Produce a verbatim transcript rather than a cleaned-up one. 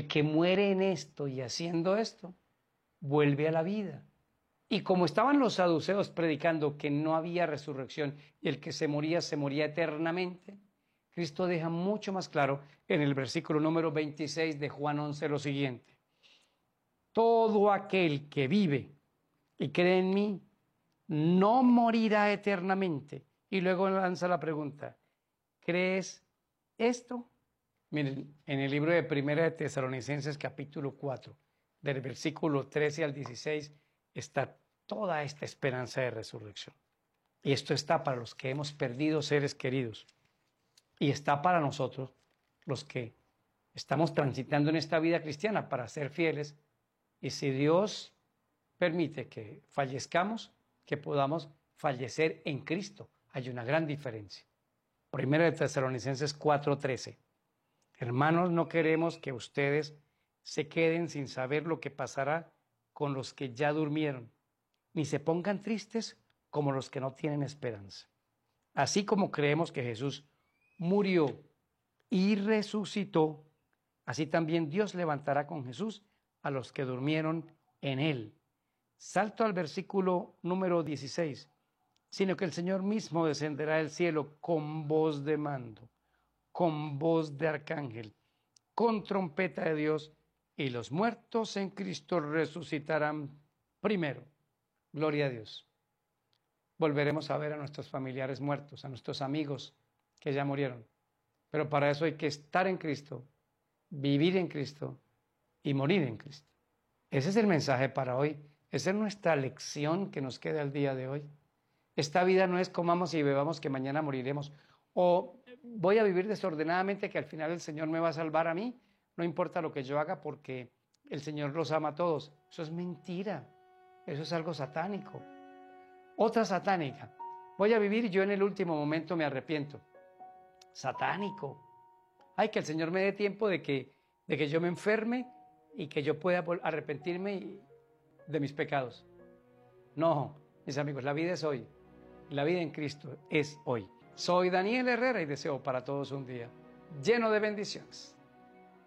que muere en esto y haciendo esto, vuelve a la vida. Y como estaban los saduceos predicando que no había resurrección y el que se moría, se moría eternamente, Cristo deja mucho más claro en el versículo número veintiséis de Juan once lo siguiente: todo aquel que vive y cree en mí no morirá eternamente. Y luego lanza la pregunta: ¿crees esto? Miren, en el libro de Primera de Tesalonicenses capítulo cuatro, del versículo trece al dieciséis, está toda esta esperanza de resurrección. Y esto está para los que hemos perdido seres queridos. Y está para nosotros, los que estamos transitando en esta vida cristiana para ser fieles. Y si Dios permite que fallezcamos, que podamos fallecer en Cristo. Hay una gran diferencia. Primera de Tesalonicenses cuatro trece. Hermanos, no queremos que ustedes se queden sin saber lo que pasará con los que ya durmieron, ni se pongan tristes como los que no tienen esperanza. Así como creemos que Jesús murió y resucitó, así también Dios levantará con Jesús a los que durmieron en él. Salto al versículo número dieciséis. Sino que el Señor mismo descenderá del cielo con voz de mando, con voz de arcángel, con trompeta de Dios, y los muertos en Cristo resucitarán primero. Gloria a Dios. Volveremos a ver a nuestros familiares muertos, a nuestros amigos que ya murieron. Pero para eso hay que estar en Cristo, vivir en Cristo y morir en Cristo. Ese es el mensaje para hoy. Esa es nuestra lección que nos queda el día de hoy. Esta vida no es comamos y bebamos que mañana moriremos. O voy a vivir desordenadamente que al final el Señor me va a salvar a mí. No importa lo que yo haga porque el Señor los ama a todos. Eso es mentira. Eso es algo satánico. Otra satánica. Voy a vivir y yo en el último momento me arrepiento. Satánico. Ay, que el Señor me dé tiempo de que, de que yo me enferme y que yo pueda arrepentirme de mis pecados. No, mis amigos, la vida es hoy. La vida en Cristo es hoy. Soy Daniel Herrera y deseo para todos un día lleno de bendiciones.